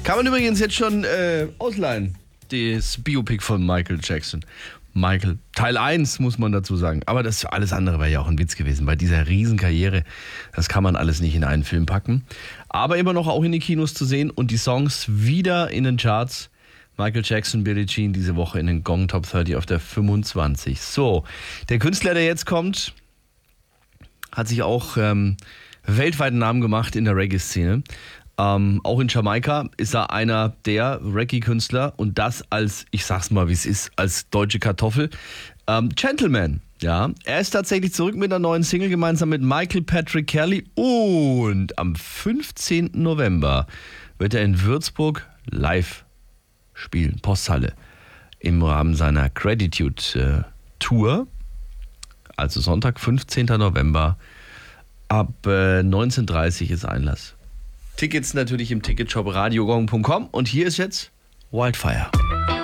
Kann man übrigens jetzt schon ausleihen, das Biopic von Michael Jackson. Michael, Teil 1 muss man dazu sagen. Aber das alles andere wäre ja auch ein Witz gewesen. Bei dieser Riesenkarriere, das kann man alles nicht in einen Film packen. Aber immer noch auch in den Kinos zu sehen und die Songs wieder in den Charts. Michael Jackson, Billie Jean diese Woche in den Gong Top 30 auf der 25. So, der Künstler, der jetzt kommt, hat sich auch weltweiten Namen gemacht in der Reggae-Szene. Auch in Jamaika ist er einer der Reggae-Künstler und das als, ich sag's mal wie es ist, als deutsche Kartoffel. Gentleman, ja. Er ist tatsächlich zurück mit einer neuen Single gemeinsam mit Michael Patrick Kelly und am 15. November wird er in Würzburg live spielen, Posthalle, im Rahmen seiner Gratitude Tour, also Sonntag, 15. November, ab 19:30 ist Einlass. Tickets natürlich im Ticketshop radiogong.com und hier ist jetzt Wildfire.